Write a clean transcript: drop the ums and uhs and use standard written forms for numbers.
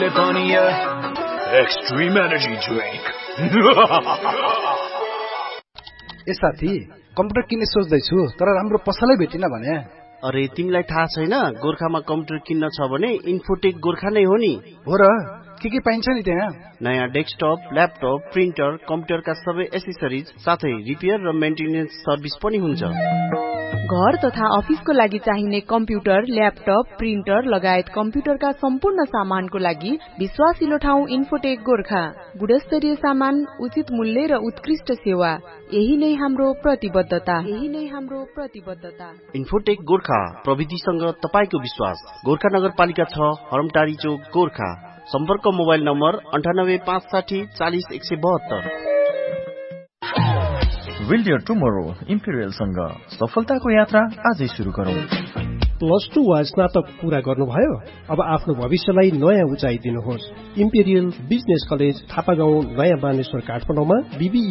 Extreme energy drink. ए साथी, computer किन्ने सोच्दैछु तर राम्रो पसलै भेटिन भने। अरे तिमीलाई थाहा छैन, गोर्खामा कम्प्युटर किन्न छ भने इन्फोटेक गोर्खा नै हो नि। हो र, के पाइन्छ नि त्यहाँ? नयाँ डेस्कटप, ल्यापटप, प्रिन्टर, कम्प्युटरका सबै एसेसरिज साथै रिपेयर र मेन्टेनेन्स सर्भिस पनि हुन्छ। घर तथा अफिसको लागि चाहिने कम्प्युटर, ल्यापटप, प्रिन्टर लगायत कम्प्युटरका सम्पूर्ण सामानको लागि विश्वासिलो ठाउँ इन्फोटेक गोर्खा। गुणस्तरीय सामान, उचित मूल्य र उत्कृष्ट सेवा, यही नै हाम्रो प्रतिबद्धता। इन्फोटेक गोर्खा, प्रविधिसँग तपाईको विश्वास। गोर्खा नगरपालिका 6, हरमटारी चोक, गोर्खा। सम्पर्क mobile number 9856 40 172। Build your tomorrow, Imperial सँग सफलताको यात्रा आजै सुरु गरौँ। +2 वा स्नातक पूरा गर्नुभयो? अब आफ्नो भविष्यलाई नयाँ उचाइ दिनुहोस्। इम्पेरियल बिजनेस कलेज, थापागाउँ, नयाँ बानेश्वर, काठमाडौँमा BBE